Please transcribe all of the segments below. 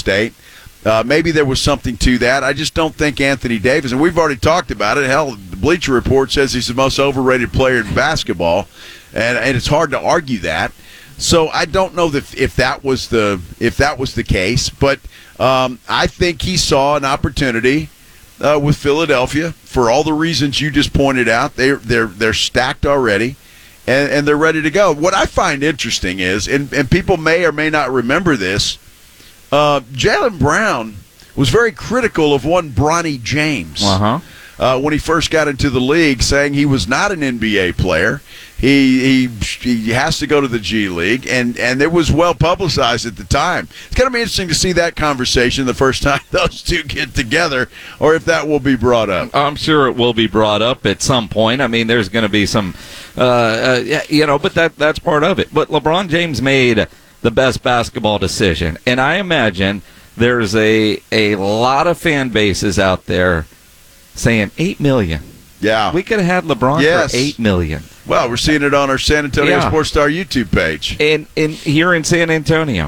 State. Maybe there was something to that. I just don't think Anthony Davis, and we've already talked about it. Hell, the Bleacher Report says he's the most overrated player in basketball, and it's hard to argue that. So I don't know if that was the case, but I think he saw an opportunity with Philadelphia for all the reasons you just pointed out. They're stacked already, and they're ready to go. What I find interesting is, and people may or may not remember this, Jaylen Brown was very critical of one Bronny James when he first got into the league, saying he was not an NBA player. He has to go to the G League, and it was well publicized at the time. It's going to be interesting to see that conversation the first time those two get together, or if that will be brought up. I'm sure it will be brought up at some point. I mean, there's going to be some, but that's part of it. But LeBron James made the best basketball decision, and I imagine there's a lot of fan bases out there saying $8 million. Yeah, we could have had LeBron for $8 million. Well, we're seeing it on our San Antonio Sports Star YouTube page, and here in San Antonio,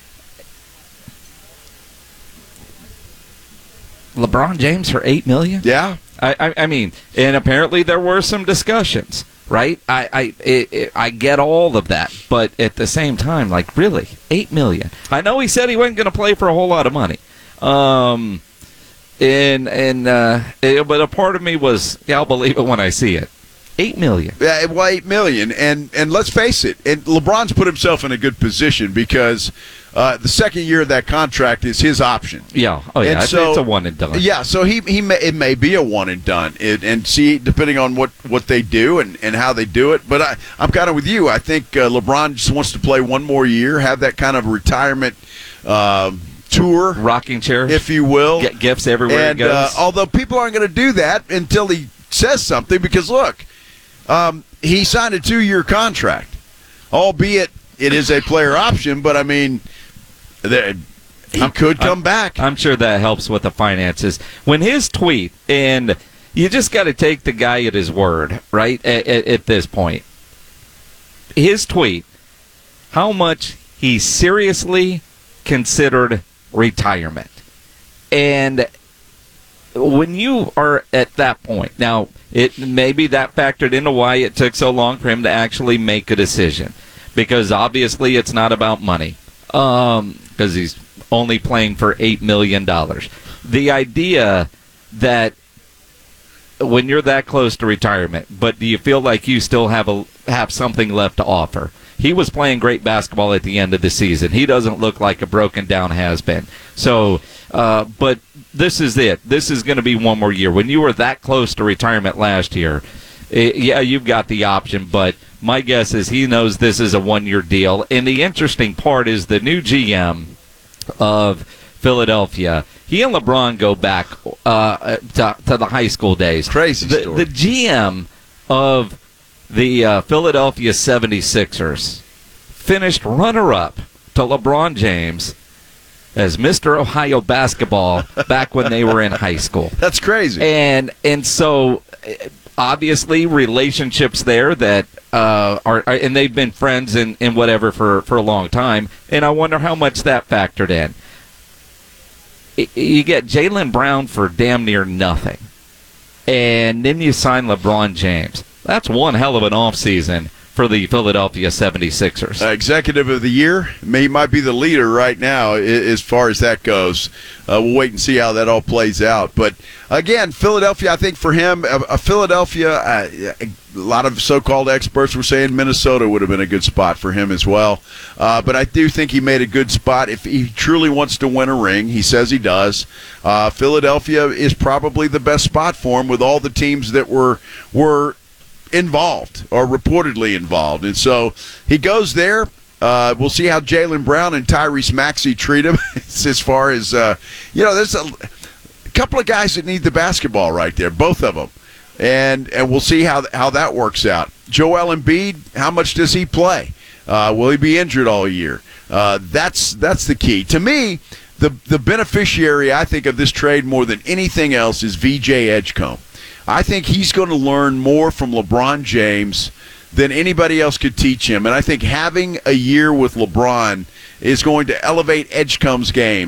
LeBron James for $8 million. Yeah, I mean, and apparently there were some discussions. Right, I get all of that, but at the same time, like, really, $8 million. I know he said he wasn't going to play for a whole lot of money, but a part of me was, I'll believe it when I see it. $8 million. Yeah, well, $8 million, and let's face it, and LeBron's put himself in a good position because the second year of that contract is his option. Yeah, and so, it's a one and done. Yeah, so it may be a one and done, and see, depending on what they do and how they do it. But I'm kind of with you. I think LeBron just wants to play one more year, have that kind of retirement tour, rocking chair, if you will, get gifts everywhere he goes. Although people aren't going to do that until he says something, because look. He signed a 2-year contract, albeit it is a player option, but I mean, he could come back. I'm sure that helps with the finances. When his tweet, and you just got to take the guy at his word, right, at this point. His tweet, how much he seriously considered retirement. And when you are at that point, now, it maybe that factored into why it took so long for him to actually make a decision, because obviously it's not about money, because he's only playing for $8 million. The idea that when you're that close to retirement, but do you feel like you still have something left to offer? He was playing great basketball at the end of the season. He doesn't look like a broken down has-been. So, but this is it. This is going to be one more year. When you were that close to retirement last year, you've got the option, but my guess is he knows this is a one-year deal. And the interesting part is the new GM of Philadelphia, he and LeBron go back to the high school days. Crazy story. The GM of the Philadelphia 76ers finished runner-up to LeBron James as Mr. Ohio basketball back when they were in high school. That's crazy. And so obviously relationships there that are and they've been friends and whatever for a long time. And I wonder how much that factored in. You get Jaylen Brown for damn near nothing, and then you sign LeBron James. That's one hell of an offseason for the Philadelphia 76ers. Executive of the Year. He might be the leader right now as far as that goes. We'll wait and see how that all plays out. But, again, Philadelphia, I think for him, Philadelphia, a lot of so-called experts were saying Minnesota would have been a good spot for him as well. But I do think he made a good spot. If he truly wants to win a ring, he says he does, Philadelphia is probably the best spot for him with all the teams that were involved or reportedly involved. And so he goes there. We'll see how Jaylen Brown and Tyrese Maxey treat him as far as, there's a couple of guys that need the basketball right there, both of them. And we'll see how that works out. Joel Embiid, how much does he play? Will he be injured all year? That's the key. To me, the beneficiary, I think, of this trade more than anything else is VJ Edgecombe. I think he's going to learn more from LeBron James than anybody else could teach him. And I think having a year with LeBron is going to elevate Edgecombe's game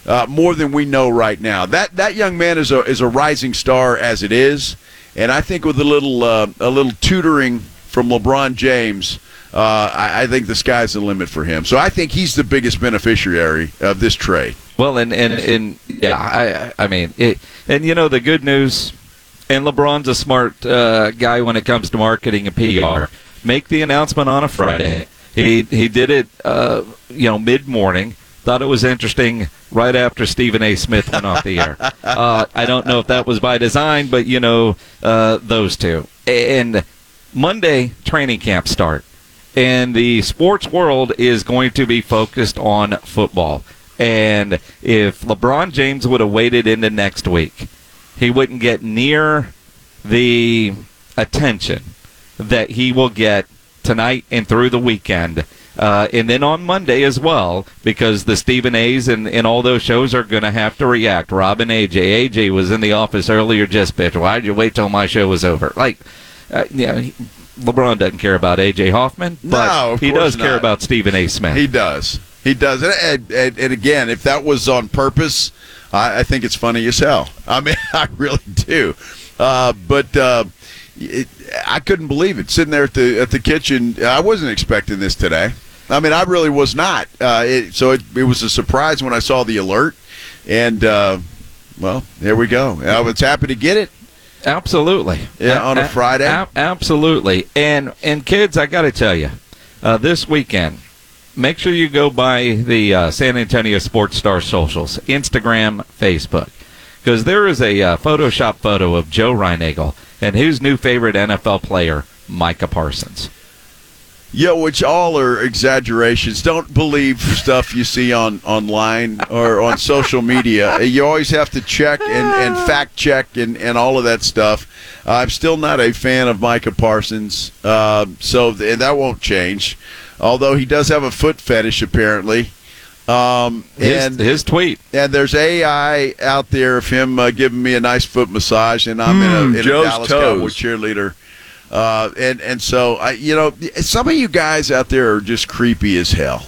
more than we know right now. That young man is a rising star as it is, and I think with a little tutoring from LeBron James, I think the sky's the limit for him. So I think he's the biggest beneficiary of this trade. Well, and yeah, I mean, and you know the good news, and LeBron's a smart guy when it comes to marketing and PR. Make the announcement on a Friday. He did it, mid morning. Thought it was interesting right after Stephen A. Smith went off the air. I don't know if that was by design, but those two. And Monday training camp start, and the sports world is going to be focused on football. And if LeBron James would have waited into next week, he wouldn't get near the attention that he will get tonight and through the weekend. And then on Monday as well, because the Stephen A's and all those shows are going to have to react. Rob and AJ. AJ was in the office earlier just bitch. Why'd you wait till my show was over? LeBron doesn't care about AJ Hoffman, but he does care about Stephen A. Smith. He does. He does. And again, if that was on purpose, I think it's funny as hell. I mean, I really do. I couldn't believe it. Sitting there at the kitchen, I wasn't expecting this today. I mean, I really was not. So it was a surprise when I saw the alert. And, there we go. I was happy to get it. Absolutely. Yeah, on a Friday. Absolutely. And kids, I got to tell you, this weekend, make sure you go by the San Antonio Sports Star socials, Instagram, Facebook, because there is a Photoshop photo of Joe Reinagle and his new favorite NFL player, Micah Parsons. Yeah, which all are exaggerations. Don't believe stuff you see online or on social media. You always have to check and fact check and all of that stuff. I'm still not a fan of Micah Parsons, so that won't change. Although he does have a foot fetish, apparently. His tweet. And there's AI out there of him giving me a nice foot massage, and I'm in a Dallas Cowboy cheerleader. So some of you guys out there are just creepy as hell.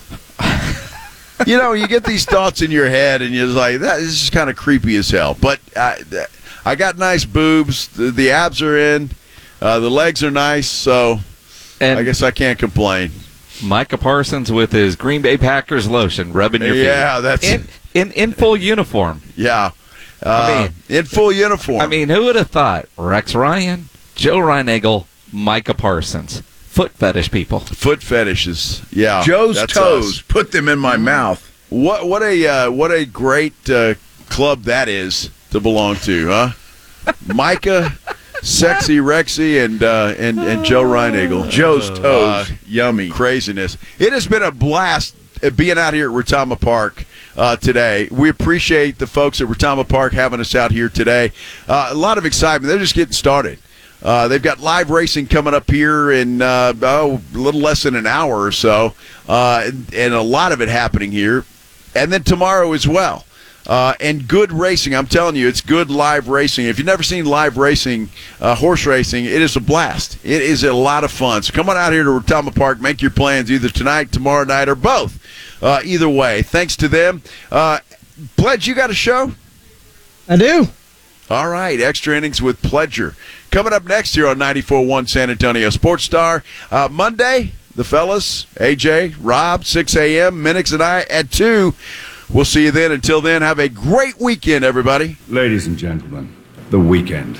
You get these thoughts in your head, and you're like, "That is just kind of creepy as hell." But I got nice boobs. The abs are in. The legs are nice. So I guess I can't complain. Micah Parsons with his Green Bay Packers lotion rubbing your feet. Yeah, that's in full uniform. Yeah, in full uniform. I mean, who would have thought? Rex Ryan, Joe Reinagle, Micah Parsons, foot fetish people. Foot fetishes. Yeah, Joe's toes. Put them in my mouth. What a great club that is to belong to, huh? Micah. Sexy Rexy and Joe Reinagle. Joe's toes. Yummy. Craziness. It has been a blast being out here at Retama Park today. We appreciate the folks at Retama Park having us out here today. A lot of excitement. They're just getting started. They've got live racing coming up here in a little less than an hour or so, and a lot of it happening here. And then tomorrow as well. And good racing. I'm telling you, it's good live racing. If you've never seen live racing, horse racing, it is a blast. It is a lot of fun. So come on out here to Retama Park. Make your plans either tonight, tomorrow night, or both. Either way, thanks to them. Pledge, you got a show? I do. All right, Extra Innings with Pledger. Coming up next here on 94.1 San Antonio Sports Star. Monday, the fellas, AJ, Rob, 6 a.m., Minix and I at 2. We'll see you then. Until then, have a great weekend, everybody. Ladies and gentlemen, the weekend.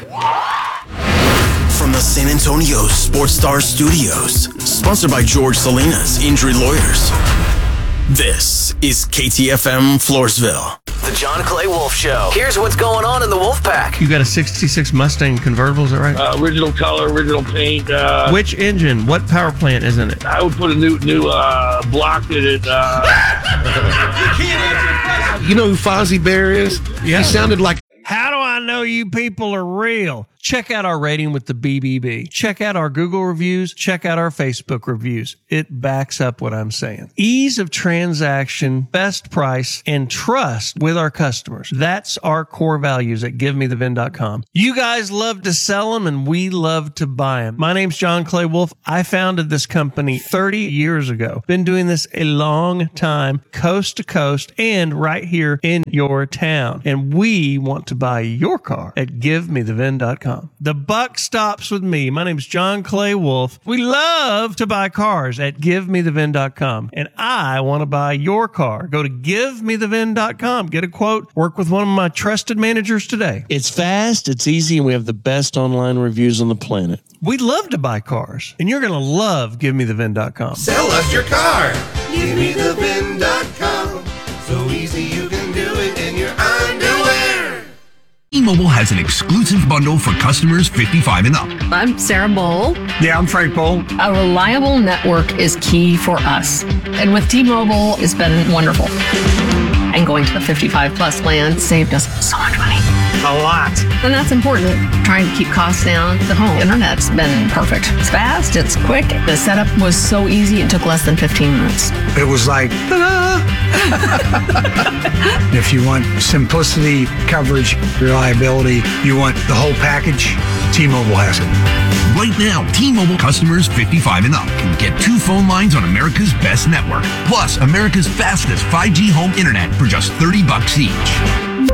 From the San Antonio Sports Star Studios, sponsored by George Salinas Injury Lawyers. This is KTFM Floresville. The John Clay Wolf Show. Here's what's going on in the Wolf Pack. You got a 66 Mustang convertible, is that right? Original color, original paint. Which engine? What power plant is in it? I would put a new block in it. You know who Fozzie Bear is? Yeah. He sounded like... How do I know you people are real? Check out our rating with the BBB. Check out our Google reviews. Check out our Facebook reviews. It backs up what I'm saying. Ease of transaction, best price, and trust with our customers. That's our core values at GiveMeTheVin.com. You guys love to sell them, and we love to buy them. My name's John Clay Wolf. I founded this company 30 years ago. Been doing this a long time, coast to coast, and right here in your town. And we want to buy your car at GiveMeTheVin.com. The buck stops with me. My name's John Clay Wolf. We love to buy cars at GiveMeTheVin.com. And I want to buy your car. Go to GiveMeTheVin.com. Get a quote. Work with one of my trusted managers today. It's fast, it's easy, and we have the best online reviews on the planet. We love to buy cars. And you're going to love GiveMeTheVin.com. Sell us your car. GiveMeTheVin.com. So easy you can do it in your underwear. T-Mobile has an exclusive bundle for customers 55 and up. I'm Sarah Bowl. Yeah, I'm Frank Bowl. A reliable network is key for us. And with T-Mobile, it's been wonderful. And going to the 55 plus plan saved us so much money. A lot. And that's important. Trying to keep costs down. The home internet's been perfect. It's fast, it's quick. The setup was so easy, it took less than 15 minutes. It was like, ta-da! If you want simplicity, coverage, reliability, you want the whole package, T-Mobile has it. Right now, T-Mobile customers 55 and up can get 2 phone lines on America's best network, plus America's fastest 5G home internet for just $30 each.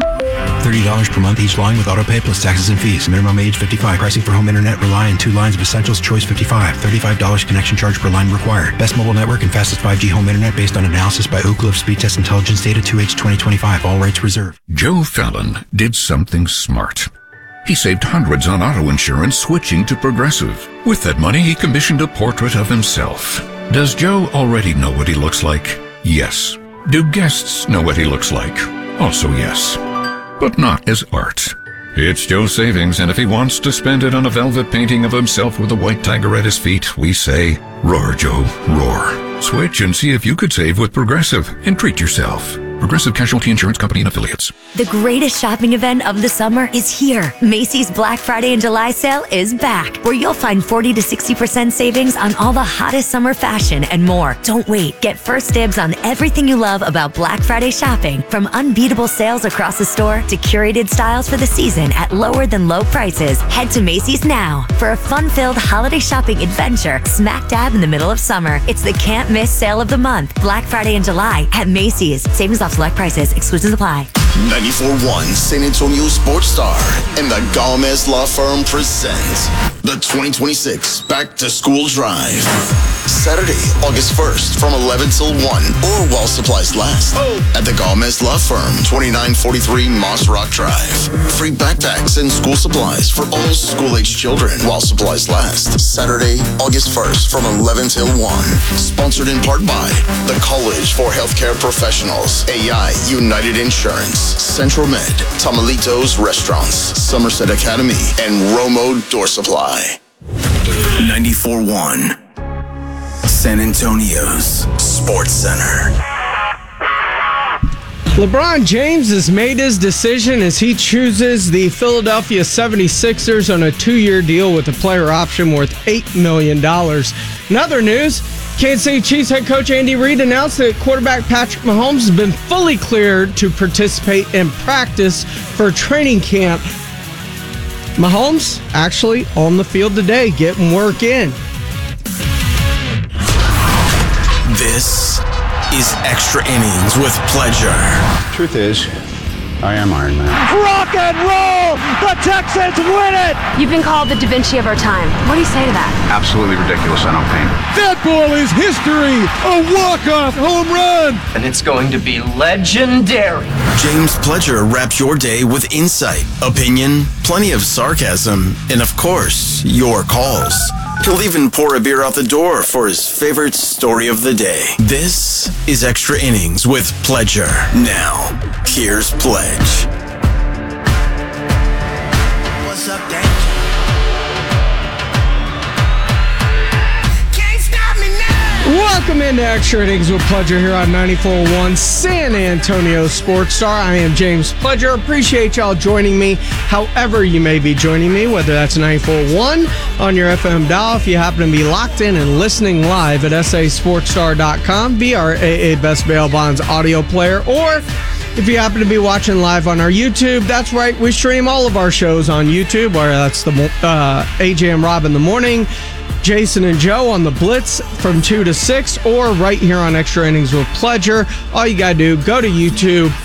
$30 per month each line with autopay plus taxes and fees. Minimum age 55. Pricing for home internet rely on 2 lines of Essentials Choice 55. $35 connection charge per line required. Best mobile network and fastest 5G home internet based on analysis by Oak Cliff Speed Test Intelligence data 2H 2025. All rates reserved. Joe Fallon did something smart. He saved hundreds on auto insurance switching to Progressive. With that money, he commissioned a portrait of himself. Does Joe already know what he looks like? Yes. Do guests know what he looks like? Also yes. But not as art. It's Joe's savings, and if he wants to spend it on a velvet painting of himself with a white tiger at his feet, we say, roar, Joe, roar. Switch and see if you could save with Progressive and treat yourself. Progressive Casualty Insurance Company and Affiliates. The greatest shopping event of the summer is here. Macy's Black Friday and July sale is back, where you'll find 40 to 60% savings on all the hottest summer fashion and more. Don't wait. Get first dibs on everything you love about Black Friday shopping, from unbeatable sales across the store to curated styles for the season at lower than low prices. Head to Macy's now for a fun-filled holiday shopping adventure smack dab in the middle of summer. It's the can't miss sale of the month, Black Friday and July at Macy's. Savings off select prices. Exclusions apply. 94.1 San Antonio Sports Star and the Gomez Law Firm presents the 2026 Back to School Drive. Saturday, August 1st from 11 till 1 or while supplies last at the Gomez Law Firm, 2943 Moss Rock Drive. Free backpacks and school supplies for all school-age children while supplies last. Saturday, August 1st from 11 till 1. Sponsored in part by the College for Healthcare Professionals, AI United Insurance, Central Med, Tamalitos Restaurants, Somerset Academy, and Romo Door Supply. 94.1 San Antonio's Sports Center. LeBron James has made his decision as he chooses the Philadelphia 76ers on a 2-year deal with a player option worth $8 million. In other news, Kansas City Chiefs head coach Andy Reid announced that quarterback Patrick Mahomes has been fully cleared to participate in practice for training camp. Mahomes actually on the field today, getting work in. This is Extra Innings with Pleasure. Truth is, I am Iron Man. Rock and roll! The Texans win it! You've been called the Da Vinci of our time. What do you say to that? Absolutely ridiculous. I don't paint. That ball is history! A walk-off home run! And it's going to be legendary. James Pledger wraps your day with insight, opinion, plenty of sarcasm, and of course, your calls. He'll even pour a beer out the door for his favorite story of the day. This is Extra Innings with Pledger. Now, here's Pledge. What's up, Dad? Can't stop me now. Welcome into Extra Innings with Pledger here on 94.1 San Antonio Sports Star. I am James Pledger. Appreciate y'all joining me however you may be joining me, whether that's 94.1 on your FM dial, if you happen to be locked in and listening live at sasportstar.com via our AA Best Bail Bonds audio player, or if you happen to be watching live on our YouTube, that's right, we stream all of our shows on YouTube, where that's the AJ and Rob in the morning, Jason and Joe on the Blitz from 2 to 6, or right here on Extra Innings with Pledger. All you got to do, go to YouTube,